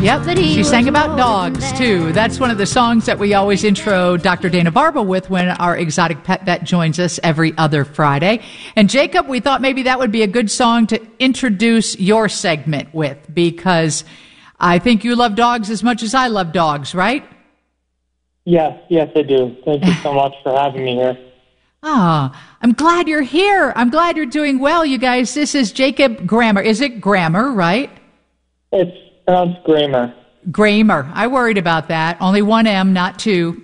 Yep, she sang about dogs, too. That's one of the songs that we always intro Dr. Dana Barba with when our exotic pet vet joins us every other Friday. And Jacob, we thought maybe that would be a good song to introduce your segment with, because I think you love dogs as much as I love dogs, right? Yes, I do. Thank you so much for having me here. I'm glad you're here. I'm glad you're doing well, you guys. This is Jacob Grammer. Is it Grammer, right? It's pronounced Gramer. Gramer. I worried about that. Only one M, not two.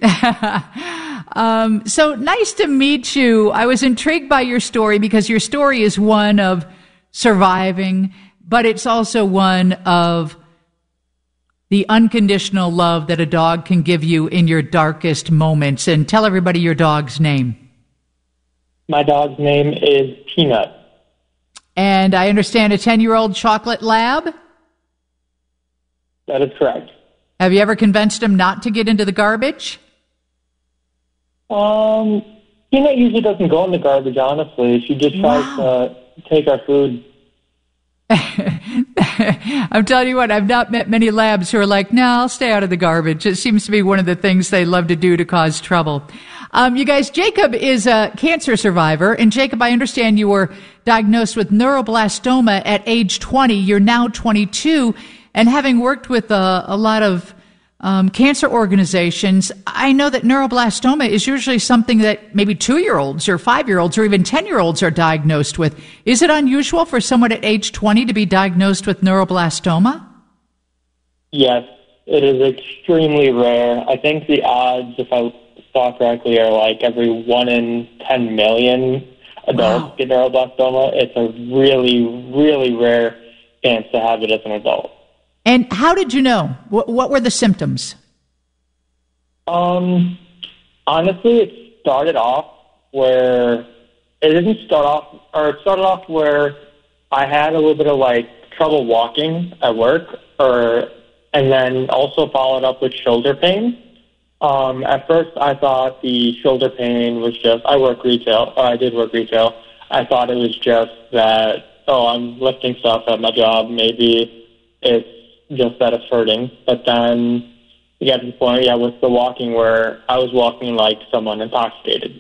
So nice to meet you. I was intrigued by your story because your story is one of surviving, but it's also one of the unconditional love that a dog can give you in your darkest moments. And tell everybody your dog's name. My dog's name is Peanut. And I understand a 10-year-old chocolate lab? That is correct. Have you ever convinced him not to get into the garbage? Peanut usually doesn't go in the garbage, honestly. She just tries to take our food. I'm telling you what, I've not met many labs who are like, no, I'll stay out of the garbage. It seems to be one of the things they love to do to cause trouble. You guys, Jacob is a cancer survivor. And Jacob, I understand you were diagnosed with neuroblastoma at age 20. You're now 22. And having worked with a lot of cancer organizations, I know that neuroblastoma is usually something that maybe 2-year-olds or 5-year-olds or even 10-year-olds are diagnosed with. Is it unusual for someone at age 20 to be diagnosed with neuroblastoma? Yes, it is extremely rare. I think the odds, if I saw correctly, are like every 1 in 10 million adults get neuroblastoma. It's a really, really rare chance to have it as an adult. And how did you know? What were the symptoms? Honestly, it started off where it started off where I had a little bit of trouble walking at work, and then also followed up with shoulder pain. At first, I thought the shoulder pain was just, I did work retail. I thought it was just that, I'm lifting stuff at my job. Maybe it's just that it's hurting. But then you get to the point, with the walking where I was walking like someone intoxicated.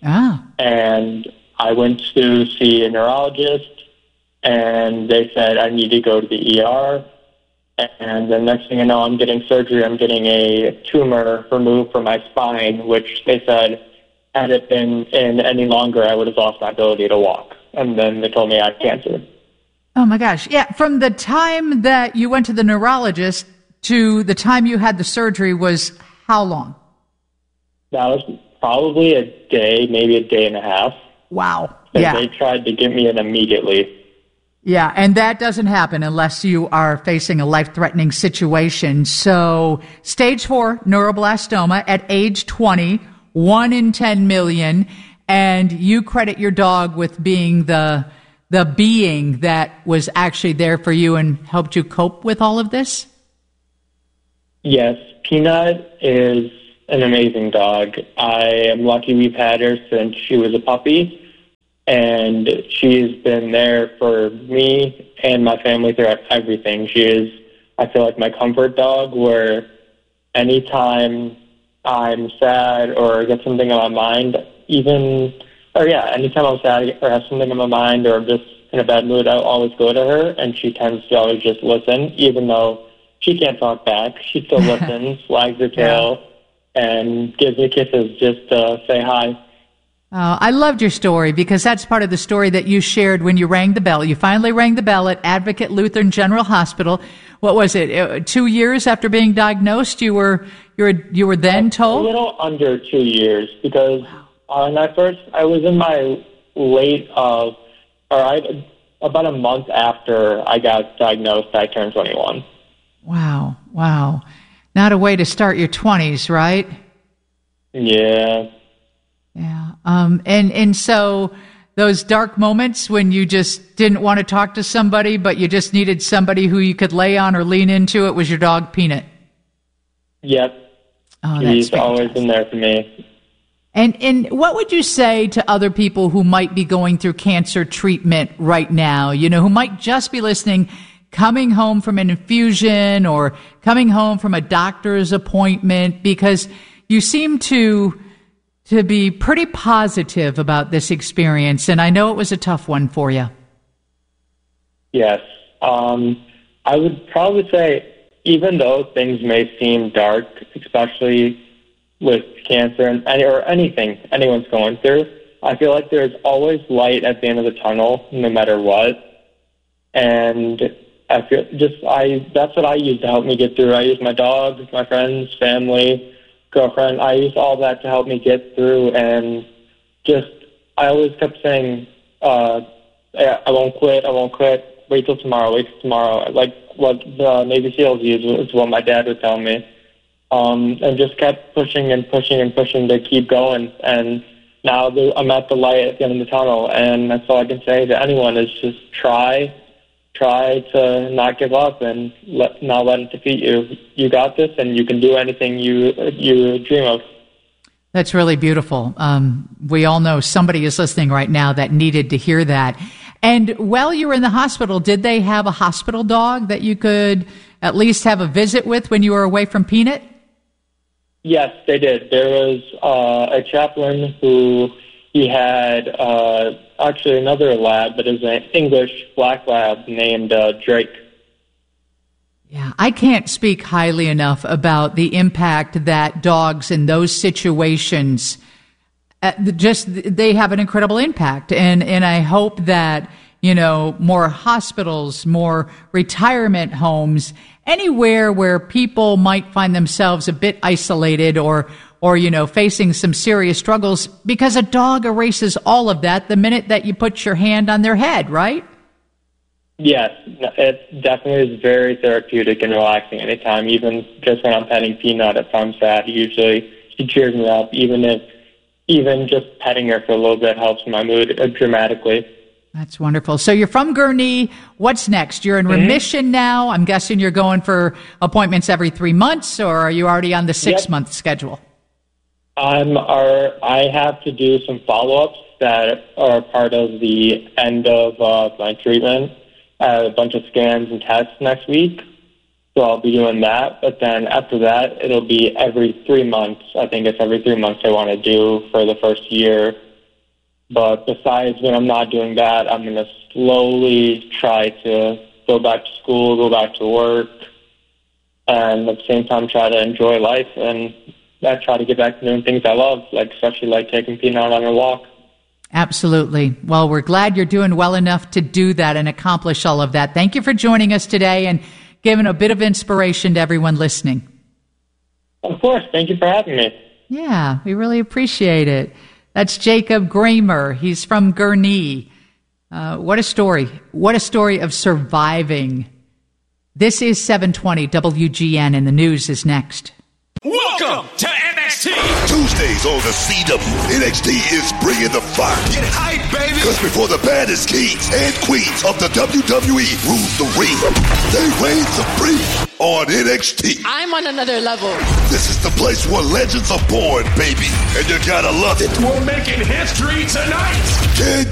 And I went to see a neurologist, and they said I need to go to the ER. And the next thing I know, I'm getting surgery. I'm getting a tumor removed from my spine, which they said, had it been in any longer, I would have lost my ability to walk. And then they told me I had cancer. Oh, my gosh. Yeah, from the time that you went to the neurologist to the time you had the surgery was how long? That was probably a day, maybe a day and a half. Wow. Yeah. They tried to get me in immediately. Yeah, and that doesn't happen unless you are facing a life-threatening situation. So, stage 4 neuroblastoma at age 20, 1 in 10 million, and you credit your dog with being the being that was actually there for you and helped you cope with all of this? Yes, Peanut is an amazing dog. I am lucky we've had her since she was a puppy. And she's been there for me and my family throughout everything. She is, I feel like, my comfort dog, where anytime I'm sad or get something on my mind, anytime I'm sad or have something on my mind or I'm just in a bad mood, I'll always go to her, and she tends to always just listen, even though she can't talk back. She still listens, wags her tail, and gives me kisses just to say hi. I loved your story because that's part of the story that you shared when you rang the bell. You finally rang the bell at Advocate Lutheran General Hospital. What was it? 2 years after being diagnosed, you were then told? A little under 2 years, because when I was in my about a month after I got diagnosed, I turned 21. Wow. Not a way to start your 20s, right? Yeah. Yeah. And so those dark moments when you just didn't want to talk to somebody, but you just needed somebody who you could lay on or lean into, it was your dog, Peanut. Yep. Oh, He's always been there for me. And what would you say to other people who might be going through cancer treatment right now, who might just be listening, coming home from an infusion or coming home from a doctor's appointment? Because you seem to be pretty positive about this experience, and I know it was a tough one for you. Yes. I would probably say, even though things may seem dark, especially with cancer or anything anyone's going through, I feel like there's always light at the end of the tunnel, no matter what. And I feel that's what I use to help me get through. I use my dog, my friends, family, girlfriend. I use all that to help me get through. And I always kept saying, I won't quit. Wait till tomorrow. Like what the Navy SEALs use is what my dad would tell me. And just kept pushing to keep going. And now I'm at the light at the end of the tunnel. And that's all I can say to anyone is just try to not give up and not let it defeat you. You got this, and you can do anything you dream of. That's really beautiful. We all know somebody is listening right now that needed to hear that. And while you were in the hospital, did they have a hospital dog that you could at least have a visit with when you were away from Peanut? Yes, they did. There was a chaplain who he had actually another lab, but it was an English black lab named Drake. Yeah, I can't speak highly enough about the impact that dogs in those situations they have an incredible impact. And I hope that, more hospitals, more retirement homes, anywhere where people might find themselves a bit isolated or facing some serious struggles, because a dog erases all of that the minute that you put your hand on their head, right? Yes, it definitely is very therapeutic and relaxing anytime. Even just when I'm petting Peanut, if I'm sad, usually she cheers me up. Even just petting her for a little bit helps my mood dramatically. That's wonderful. So you're from Gurnee. What's next? You're in remission now. I'm guessing you're going for appointments every 3 months, or are you already on the 6-month schedule? I have to do some follow-ups that are part of the end of my treatment. I have a bunch of scans and tests next week, so I'll be doing that. But then after that, it'll be every 3 months. I think it's every 3 months I want to do for the first year. But besides, when I'm not doing that, I'm going to slowly try to go back to school, go back to work, and at the same time try to enjoy life and try to get back to doing things I love, especially like taking Peanut on a walk. Absolutely. Well, we're glad you're doing well enough to do that and accomplish all of that. Thank you for joining us today and giving a bit of inspiration to everyone listening. Of course. Thank you for having me. Yeah, we really appreciate it. That's Jacob Gramer. He's from Gurnee. What a story. What a story of surviving. This is 720 WGN, and the news is next. Welcome to NXT. Tuesdays on the CW, NXT is bringing the fire. Get hype, baby. Because before the baddest kings and queens of the WWE rule the ring, they reign supreme on NXT. I'm on another level. This is the place where legends are born, baby, and you gotta love it. We're making history tonight. Can